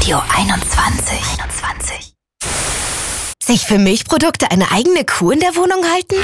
Radio 21. Sich für Milchprodukte eine eigene Kuh in der Wohnung halten?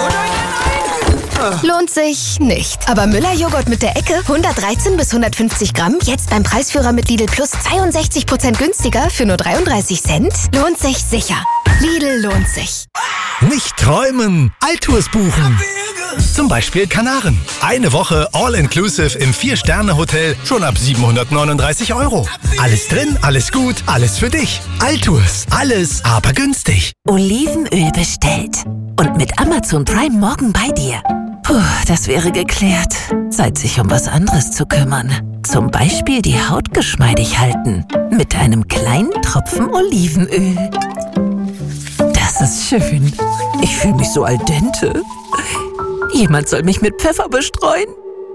Lohnt sich nicht. Aber Müller-Joghurt mit der Ecke, 113 bis 150 Gramm, jetzt beim Preisführer mit Lidl Plus 62% günstiger für nur 33 Cent? Lohnt sich sicher. Lidl lohnt sich. Nicht träumen, Altours buchen. Zum Beispiel Kanaren. Eine Woche All-Inclusive im 4-Sterne-Hotel schon ab 739 €. Alles drin, alles gut, alles für dich. Altours, alles aber günstig. Olivenöl bestellt. Und mit Amazon Prime morgen bei dir. Puh, das wäre geklärt. Zeit, sich um was anderes zu kümmern. Zum Beispiel die Haut geschmeidig halten. Mit einem kleinen Tropfen Olivenöl. Das ist schön. Ich fühle mich so al dente. Jemand soll mich mit Pfeffer bestreuen.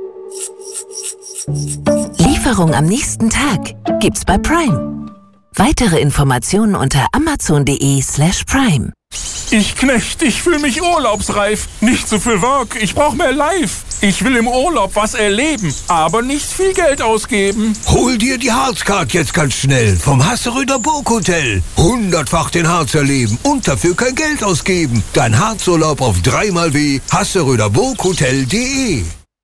Lieferung am nächsten Tag gibt's bei Prime. Weitere Informationen unter amazon.de/prime. Ich fühle mich urlaubsreif. Nicht so viel Work, ich brauche mehr Life. Ich will im Urlaub was erleben, aber nicht viel Geld ausgeben. Hol dir die Harzcard jetzt ganz schnell vom Hasseröder Burghotel. 100-fach den Harz erleben und dafür kein Geld ausgeben. Dein Harzurlaub auf 3x hasseröderburghotel.de.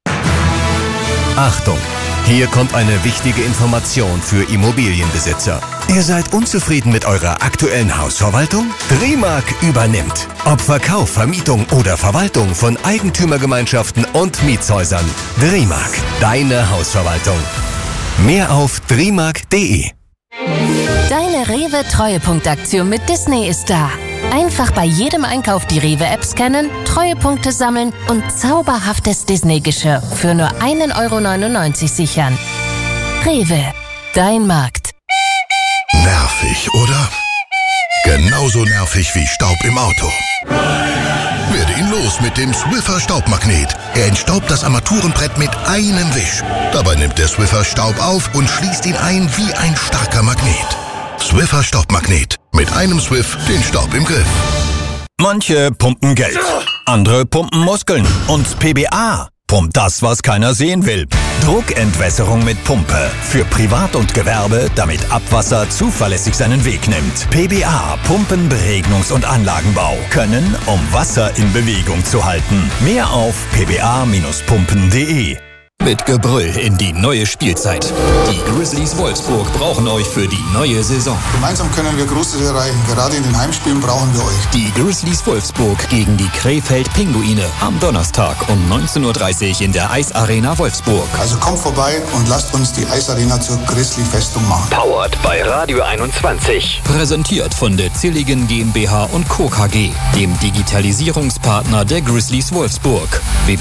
Achtung! Hier kommt eine wichtige Information für Immobilienbesitzer. Ihr seid unzufrieden mit eurer aktuellen Hausverwaltung? Dremark übernimmt. Ob Verkauf, Vermietung oder Verwaltung von Eigentümergemeinschaften und Mietshäusern. Dremark, deine Hausverwaltung. Mehr auf dremark.de. Deine Rewe-Treuepunktaktion mit Disney ist da. Einfach bei jedem Einkauf die Rewe-App scannen, Treuepunkte sammeln und zauberhaftes Disney-Geschirr für nur 1,99 € sichern. Rewe, dein Markt. Nervig, oder? Genauso nervig wie Staub im Auto. Werde ihn los mit dem Swiffer Staubmagnet. Er entstaubt das Armaturenbrett mit einem Wisch. Dabei nimmt der Swiffer Staub auf und schließt ihn ein wie ein starker Magnet. Swiffer Staubmagnet. Mit einem Swiff den Staub im Griff. Manche pumpen Geld, andere pumpen Muskeln und PBA pumpt das, was keiner sehen will. Druckentwässerung mit Pumpe für Privat und Gewerbe, damit Abwasser zuverlässig seinen Weg nimmt. PBA, Pumpen, Beregnungs- und Anlagenbau, können, um Wasser in Bewegung zu halten. Mehr auf pba-pumpen.de. Mit Gebrüll in die neue Spielzeit. Die Grizzlies Wolfsburg brauchen euch für die neue Saison. Gemeinsam können wir Großes erreichen. Gerade in den Heimspielen brauchen wir euch. Die Grizzlies Wolfsburg gegen die Krefeld Pinguine am Donnerstag um 19:30 Uhr in der Eisarena Wolfsburg. Also kommt vorbei und lasst uns die Eisarena zur Grizzly-Festung machen. Powered bei Radio 21. Präsentiert von der Zilligen GmbH und Co. KG, dem Digitalisierungspartner der Grizzlies Wolfsburg.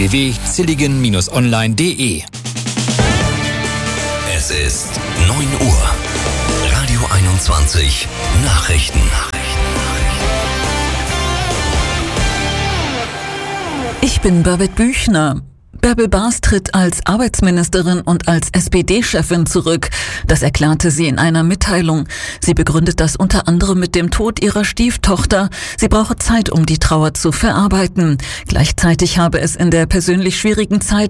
www.zilligen-online.de. Es ist 9 Uhr. Radio 21 Nachrichten. Ich bin Birgit Büchner. Bärbel Baas tritt als Arbeitsministerin und als SPD-Chefin zurück. Das erklärte sie in einer Mitteilung. Sie begründet das unter anderem mit dem Tod ihrer Stieftochter. Sie brauche Zeit, um die Trauer zu verarbeiten. Gleichzeitig habe es in der persönlich schwierigen Zeit